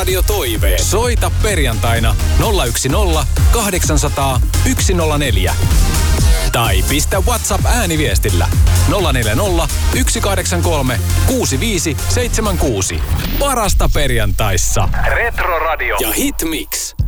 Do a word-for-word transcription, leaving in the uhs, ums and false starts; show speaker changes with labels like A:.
A: Retroradio-toiveet. Soita perjantaina nolla yksi nolla kahdeksansataa yksi nolla neljä. Tai pistä WhatsApp-ääniviestillä nolla neljä nolla yksi kahdeksan kolme kuusi viisi seitsemän kuusi. Parasta perjantaissa. Retroradio ja Hitmix.